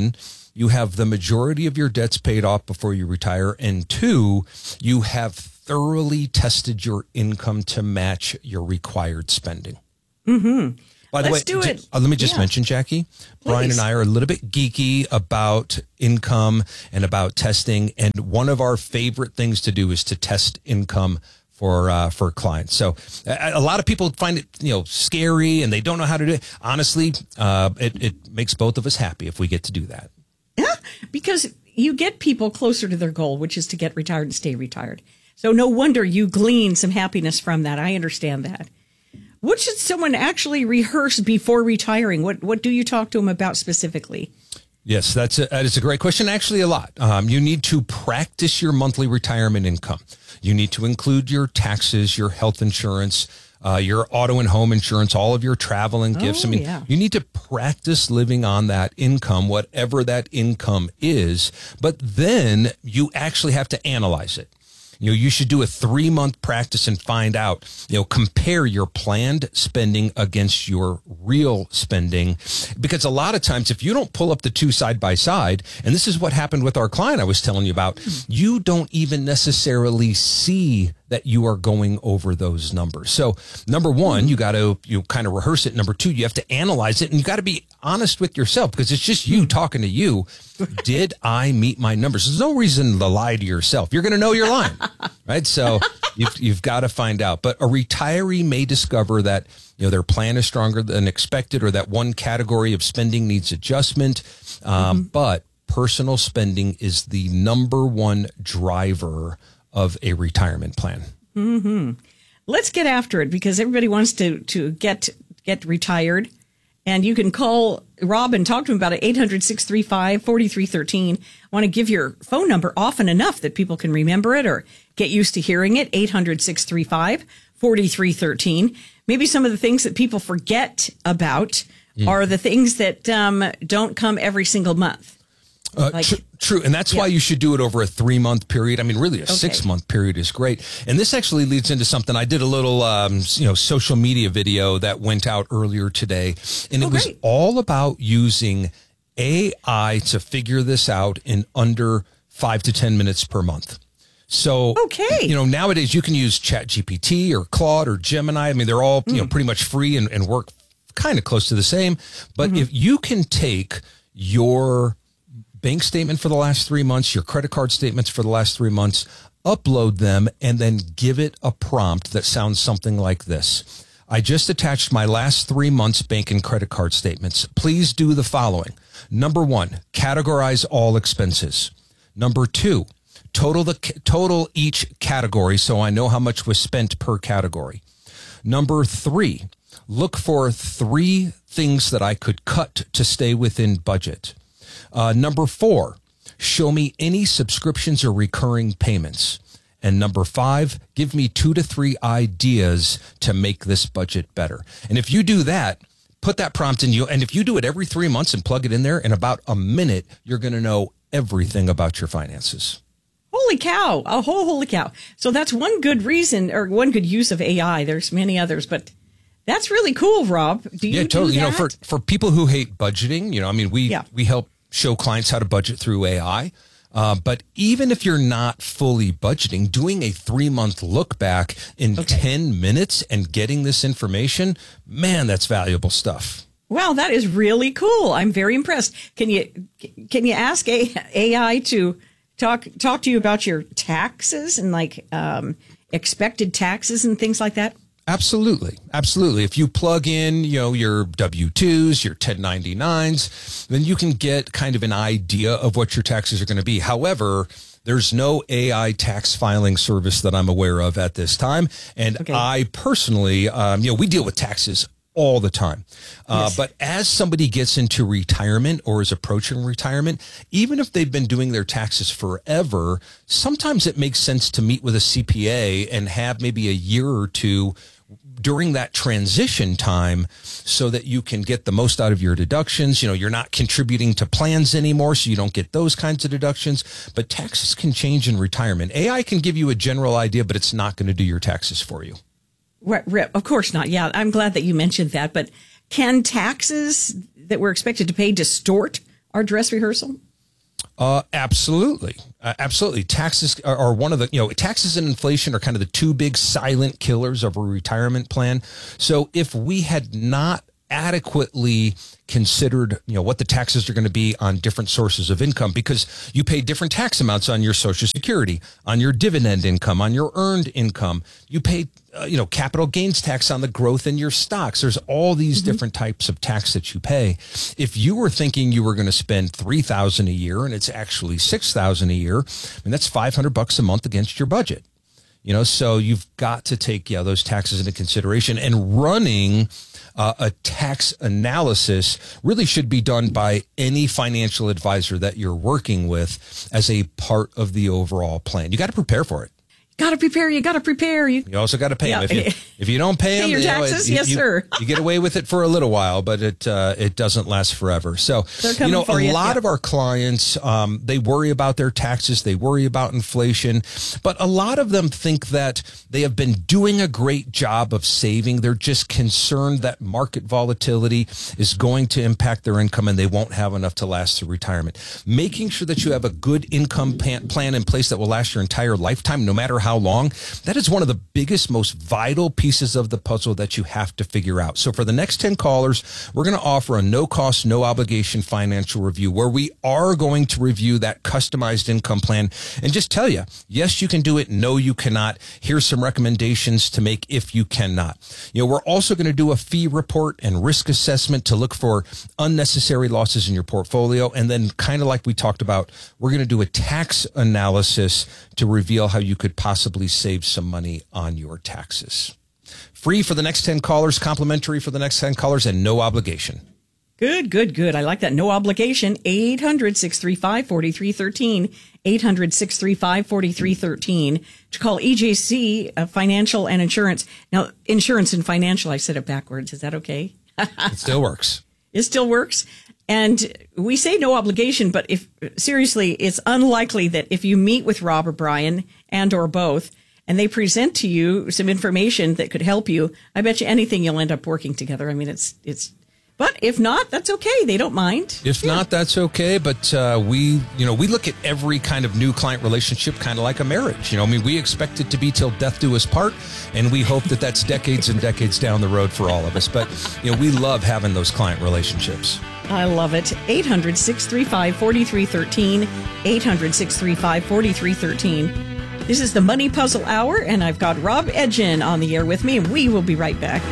you have the majority of your debts paid off before you retire. And two, you have thoroughly tested your income to match your required spending. Mm-hmm. By the Let's way, do it. Uh, let me just Yeah. mention, Jackie, Brian Please. and I are a little bit geeky about income and about testing. And one of our favorite things to do is to test income for uh, for clients. So a, a lot of people find it, you know, scary and they don't know how to do it. Honestly, uh, it, it makes both of us happy if we get to do that. Yeah, because you get people closer to their goal, which is to get retired and stay retired. So no wonder you glean some happiness from that. I understand that. What should someone actually rehearse before retiring? What what do you talk to them about specifically? Yes, that's a, that is a great question. Actually, a lot. Um, you need to practice your monthly retirement income. You need to include your taxes, your health insurance, uh, your auto and home insurance, all of your travel and gifts. Oh, I mean, yeah. you need to practice living on that income, whatever that income is. But then you actually have to analyze it. You know, you should do a three month practice and find out, you know, compare your planned spending against your real spending. Because a lot of times, if you don't pull up the two side by side, and this is what happened with our client I was telling you about, you don't even necessarily see that you are going over those numbers. So number one, you got to, you kind of rehearse it. Number two, you have to analyze it, and you got to be honest with yourself, because it's just you talking to you. Did I meet my numbers? There's no reason to lie to yourself. You're going to know you're lying, right? So you've, you've got to find out. But a retiree may discover that, you know, their plan is stronger than expected, or that one category of spending needs adjustment. Um, mm-hmm. But personal spending is the number one driver of a retirement plan. Mm-hmm. Let's get after it, because everybody wants to, to get get retired. And you can call Rob and talk to him about it, eight hundred, six three five, four three one three. I want to give your phone number often enough that people can remember it or get used to hearing it, eight hundred, six three five, four three one three. Maybe some of the things that people forget about mm. are the things that um, don't come every single month. Uh, Like- tr- true. And that's Yeah. why you should do it over a three month period. I mean, really a Okay. six month period is great. And this actually leads into something. I did a little, um, you know, social media video that went out earlier today, and Oh, it was great. all about using A I to figure this out in under five to ten minutes per month. So, Okay. you know, nowadays you can use ChatGPT or Claude or Gemini. I mean, they're all, you know, pretty much free and, and work kind of close to the same. But if you can take your bank statement for the last three months, your credit card statements for the last three months, upload them, and then give it a prompt that sounds something like this. I just attached my last three months bank and credit card statements. Please do the following. Number one, categorize all expenses. Number two, total the total each category so I know how much was spent per category. Number three, look for three things that I could cut to stay within budget. Uh, number four, show me any subscriptions or recurring payments. And number five, give me two to three ideas to make this budget better. And if you do that, put that prompt in you. And if you do it every three months and plug it in there, in about a minute, you're going to know everything about your finances. Holy cow. Oh, holy cow. So that's one good reason, or one good use of A I. There's many others, but that's really cool, Rob. Do you yeah, totally. do that? You know, for, for people who hate budgeting, you know, I mean, we, Yeah. we help show clients how to budget through A I. Uh, but even if you're not fully budgeting, doing a three month look back in Okay. ten minutes and getting this information, man, that's valuable stuff. Wow, that is really cool. I'm very impressed. Can you can you ask A- AI to talk talk to you about your taxes and like um, expected taxes and things like that? Absolutely. Absolutely. If you plug in, you know, your W two's, your ten ninety-nines, then you can get kind of an idea of what your taxes are going to be. However, there's no A I tax filing service that I'm aware of at this time. And Okay. I personally, um, you know, we deal with taxes all the time. Uh, Yes. But as somebody gets into retirement or is approaching retirement, even if they've been doing their taxes forever, sometimes it makes sense to meet with a C P A and have maybe a year or two during that transition time so that you can get the most out of your deductions. You know, you're not contributing to plans anymore, so you don't get those kinds of deductions. But taxes can change in retirement. A I can give you a general idea, but it's not going to do your taxes for you. Right, right, of course not. Yeah, I'm glad that you mentioned that. But can taxes that we're expected to pay distort our dress rehearsal? Uh, absolutely. Uh, absolutely. Taxes are, are one of the, you know, taxes and inflation are kind of the two big silent killers of a retirement plan. So if we had not adequately considered, you know, what the taxes are going to be on different sources of income, because you pay different tax amounts on your Social Security, on your dividend income, on your earned income. You pay, uh, you know, capital gains tax on the growth in your stocks. There's all these mm-hmm. different types of tax that you pay. If you were thinking you were going to spend three thousand dollars a year and it's actually six thousand dollars a year, I mean, that's five hundred bucks a month against your budget. You know, so you've got to take, yeah, those taxes into consideration, and running Uh, a tax analysis really should be done by any financial advisor that you're working with as a part of the overall plan. You got to prepare for it. Got to prepare. You got to prepare. You You also got to pay Yeah. them. If you, if you don't pay, Pay them, your you know, taxes? it- Yes, you, sir. you get away with it for a little while, but it uh, it doesn't last forever. So, They're you coming know, for a you. lot Yeah. of our clients, um, they worry about their taxes. They worry about inflation. But a lot of them think that they have been doing a great job of saving. They're just concerned that market volatility is going to impact their income and they won't have enough to last through retirement. Making sure that you have a good income pan- plan in place that will last your entire lifetime, no matter how long, that is one of the biggest, most vital pieces of the puzzle that you have to figure out. So for the next ten callers, we're going to offer a no cost, no obligation financial review where we are going to review that customized income plan and just tell you, yes, you can do it. No, you cannot. Here's some recommendations to make if you cannot. You know, we're also going to do a fee report and risk assessment to look for unnecessary losses in your portfolio. And then, kind of like we talked about, we're going to do a tax analysis to reveal how you could possibly save some money on your taxes. Free for the next ten callers, complimentary for the next ten callers, and no obligation. Good, good, good. I like that. No obligation. eight hundred, six three five, four three one three. eight hundred, six three five, four three one three. To call E J C uh, Financial and Insurance. Now, insurance and financial, I said it backwards. Is that okay? It still works. It still works. And we say no obligation, but if seriously, it's unlikely that if you meet with Rob or Brian and or both, and they present to you some information that could help you, I bet you anything you'll end up working together. I mean, it's, it's, but if not, that's okay. They don't mind. If yeah. not, that's okay. But uh, we, you know, we look at every kind of new client relationship kind of like a marriage. You know, I mean, we expect it to be till death do us part, and we hope that that's decades and decades down the road for all of us. But, you know, we love having those client relationships. I love it. eight hundred, six three five, four three one three. eight hundred, six three five, four three one three. This is the Money Puzzle Hour, and I've got Rob Edgin on the air with me, and we will be right back.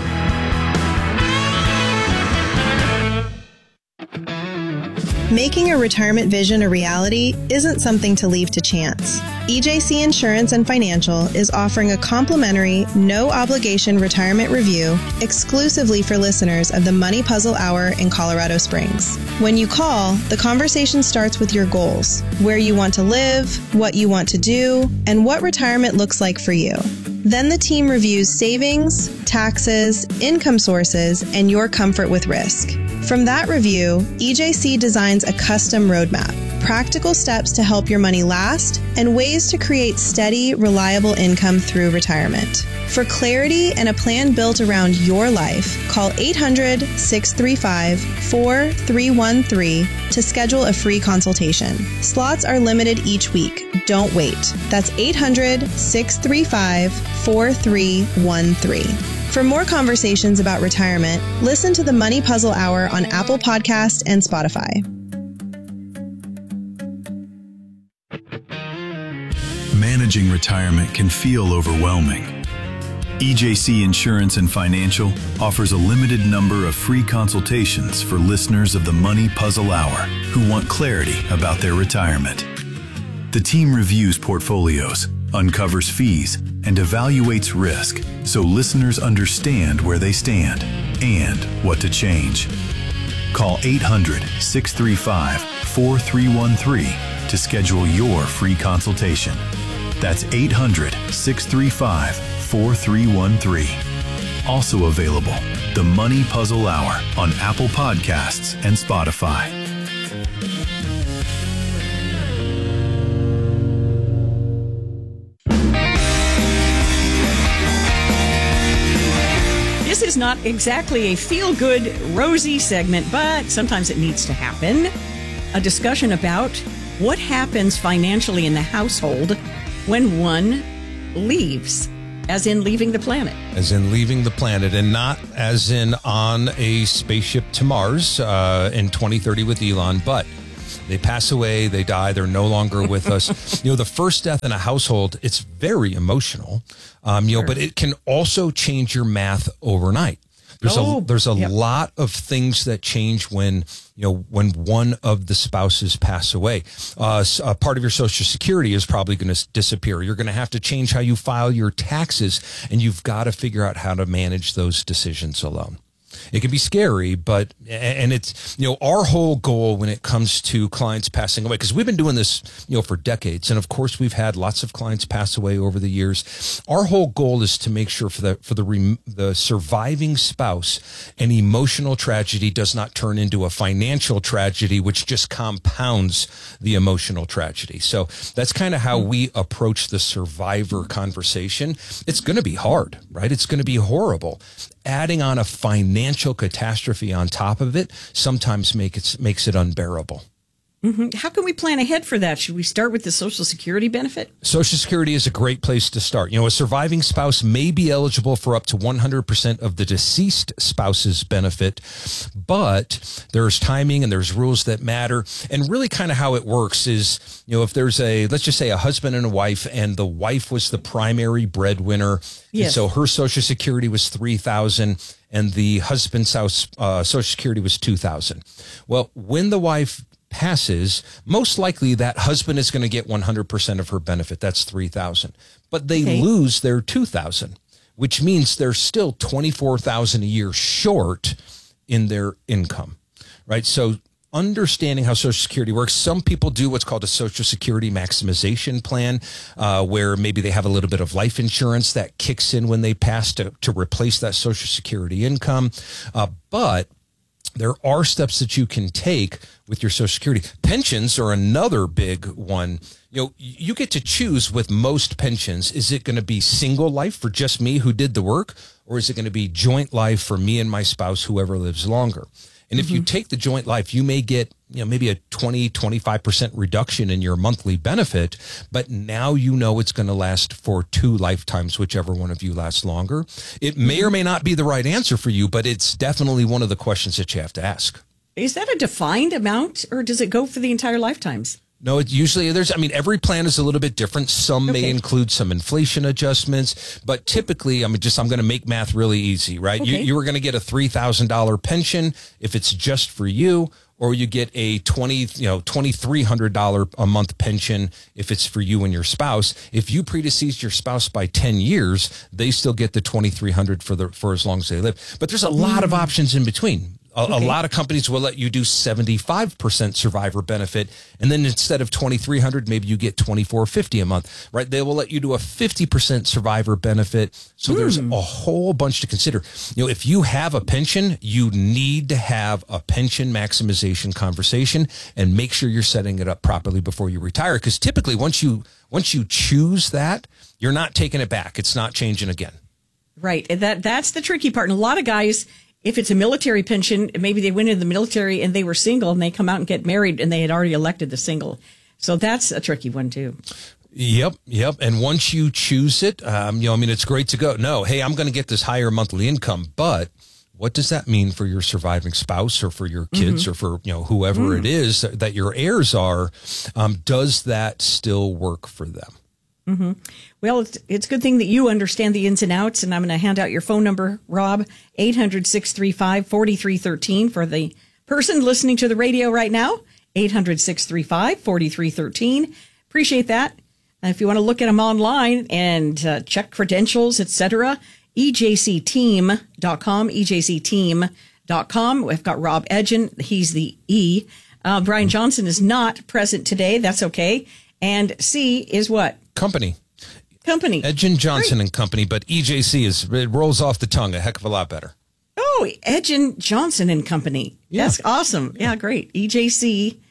Making a retirement vision a reality isn't something to leave to chance. E J C Insurance and Financial is offering a complimentary, no-obligation retirement review exclusively for listeners of the Money Puzzle Hour in Colorado Springs. When you call, the conversation starts with your goals, where you want to live, what you want to do, and what retirement looks like for you. Then the team reviews savings, taxes, income sources, and your comfort with risk. From that review, E J C designs a custom roadmap, practical steps to help your money last, and ways to create steady, reliable income through retirement. For clarity and a plan built around your life, call eight hundred, six three five, four three one three to schedule a free consultation. Slots are limited each week. Don't wait. That's eight hundred, six three five, four three one three. For more conversations about retirement, listen to the Money Puzzle Hour on Apple Podcasts and Spotify. Managing retirement can feel overwhelming. E J C Insurance and Financial offers a limited number of free consultations for listeners of the Money Puzzle Hour who want clarity about their retirement. The team reviews portfolios, uncovers fees, and evaluates risk so listeners understand where they stand and what to change. Call eight hundred, six three five, four three one three to schedule your free consultation. That's eight hundred, six three five, four three one three. Also available, the Money Puzzle Hour on Apple Podcasts and Spotify. This is not exactly a feel-good, rosy segment, but sometimes it needs to happen. A discussion about What happens financially in the household when one leaves, as in leaving the planet? As in leaving the planet, and not as in on a spaceship to Mars uh, in twenty thirty with Elon, but they pass away, they die, they're no longer with us. You know, the first death in a household, it's very emotional, um, you know, Sure. but it can also change your math overnight. There's Oh, a there's a yep. lot of things that change when you know when one of the spouses pass away. Uh, s- a part of your Social Security is probably going to disappear. You're going to have to change how you file your taxes, and you've got to figure out how to manage those decisions alone. It can be scary, but, and it's, you know, our whole goal when it comes to clients passing away, because we've been doing this, you know, for decades. And of course, we've had lots of clients pass away over the years. Our whole goal is to make sure for the, for the, rem- the surviving spouse, an emotional tragedy does not turn into a financial tragedy, which just compounds the emotional tragedy. So that's kind of how we approach the survivor conversation. It's going to be hard, right? It's going to be horrible. Adding on a financial catastrophe on top of it sometimes make it, makes it unbearable. Mm-hmm. How can we plan ahead for that? Should we start with the Social Security benefit? Social Security is a great place to start. You know, a surviving spouse may be eligible for up to one hundred percent of the deceased spouse's benefit, but there's timing and there's rules that matter. And really kind of how it works is, you know, if there's a, let's just say a husband and a wife, and the wife was the primary breadwinner. Yes. And so her Social Security was three thousand dollars and the husband's house, uh, Social Security was two thousand dollars. Well, when the wife passes, most likely that husband is going to get one hundred percent of her benefit. That's three thousand dollars. But they Okay. lose their two thousand dollars, which means they're still twenty-four thousand dollars a year short in their income, right? So understanding how Social Security works, some people do what's called a Social Security maximization plan, uh, where maybe they have a little bit of life insurance that kicks in when they pass to, to replace that Social Security income. Uh, but there are steps that you can take with your Social Security. Pensions are another big one. You know, you get to choose with most pensions. Is it going to be single life for just me who did the work, or is it going to be joint life for me and my spouse, whoever lives longer? And if you take the joint life, you may get, you know, maybe a twenty, twenty-five percent reduction in your monthly benefit, but now you know it's going to last for two lifetimes, whichever one of you lasts longer. It may or may not be the right answer for you, but it's definitely one of the questions that you have to ask. Is that a defined amount, or does it go for the entire lifetimes? No, it usually there's, I mean, every plan is a little bit different. Some Okay. may include some inflation adjustments, but typically, I mean, just, I'm going to make math really easy, right? You, Okay. you were going to get a three thousand dollars pension if it's just for you, or you get a twenty, you know, twenty-three hundred dollars a month pension if it's for you and your spouse. If you predeceased your spouse by ten years, they still get the twenty-three hundred for the, for as long as they live. But there's a lot of options in between. A, a Okay. lot of companies will let you do seventy-five percent survivor benefit. And then instead of twenty-three hundred, maybe you get twenty-four fifty a month, right? They will let you do a fifty percent survivor benefit. So there's a whole bunch to consider. You know, if you have a pension, you need to have a pension maximization conversation and make sure you're setting it up properly before you retire. Because typically once you, once you choose that, you're not taking it back. It's not changing again. Right. And that that's the tricky part. And a lot of guys, if it's a military pension, maybe they went into the military and they were single and they come out and get married and they had already elected the single. So that's a tricky one too. Yep, yep. And once you choose it, um, you know, I mean, it's great to go. No, hey, I'm going to get this higher monthly income, but what does that mean for your surviving spouse or for your kids Mm-hmm. or for, you know, whoever Mm. it is that, that your heirs are? Um, does that still work for them? Mm-hmm. Well, it's, it's a good thing that you understand the ins and outs, and I'm going to hand out your phone number, Rob, eight hundred, six three five, four three one three for the person listening to the radio right now, eight hundred, six three five, four three one three. Appreciate that. Uh, if you want to look at them online and uh, check credentials, et cetera, E J C team dot com, E J C team dot com. We've got Rob Edgen. He's the E. Uh, Brian Johnson is not present today. That's okay. And C is what? Company. Company. Edgen Johnson Great. and Company, but E J C is, it rolls off the tongue a heck of a lot better. Oh, Edgen Johnson and Company. Yeah. That's awesome. Yeah, great. E J C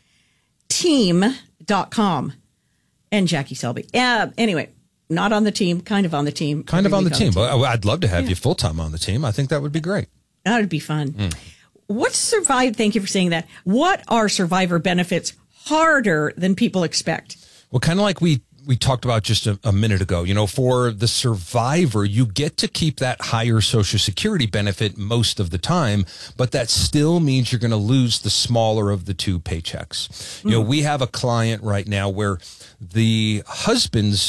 team dot com. And Jackie Selby. Uh, anyway, not on the team, kind of on the team. Kind of Every on the week team. Well, I'd love to have Yeah. you full time on the team. I think that would be great. That would be fun. Mm. What's survive? Thank you for saying that. What are survivor benefits harder than people expect. Well, kind of like we we talked about just a, a minute ago, you know, for the survivor, you get to keep that higher Social Security benefit most of the time, but that still means you're going to lose the smaller of the two paychecks. Mm. You know, we have a client right now where the husband's